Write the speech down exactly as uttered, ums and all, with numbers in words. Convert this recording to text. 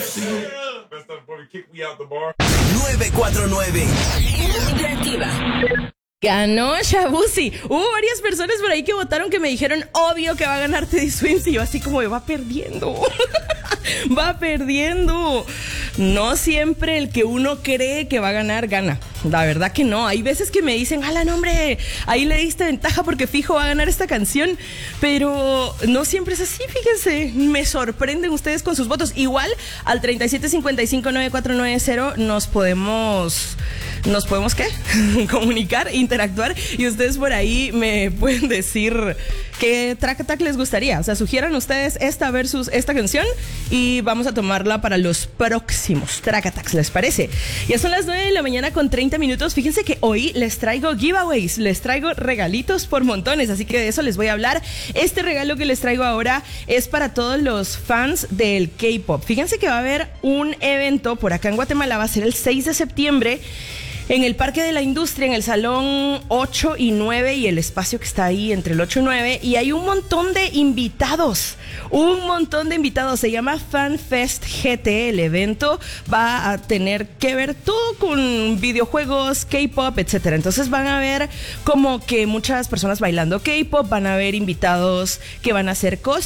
nueve cuatro nueve. Interactiva. Ganó Shabuzi. Hubo varias personas por ahí que votaron que me dijeron obvio que va a ganar Teddy Swims y yo así como va perdiendo. Va perdiendo. No siempre el que uno cree que va a ganar gana. La verdad que no. Hay veces que me dicen, ala, no, hombre, ahí le diste ventaja porque fijo va a ganar esta canción. Pero no siempre es así, fíjense. Me sorprenden ustedes con sus votos. Igual al treinta y siete cincuenta y cinco nueve cuatro nueve cero nos podemos... ¿Nos podemos qué? Comunicar, interactuar. Y ustedes por ahí me pueden decir qué track attack les gustaría. O sea, sugieran ustedes esta versus esta canción y vamos a tomarla para los próximos track attacks, ¿les parece? Ya son las nueve de la mañana con treinta minutos. Fíjense que hoy les traigo giveaways, les traigo regalitos por montones, así que de eso les voy a hablar. Este regalo que les traigo ahora es para todos los fans del K-pop. Fíjense que va a haber un evento por acá en Guatemala, va a ser el seis de septiembre. En el Parque de la Industria, en el Salón ocho y nueve y el espacio que está ahí entre el ocho y nueve. Y hay un montón de invitados, un montón de invitados. Se llama FanFest G T. El evento va a tener que ver todo con videojuegos, K-pop, etcétera. Entonces van a ver como que muchas personas bailando K-pop, van a ver invitados que van a hacer cosas.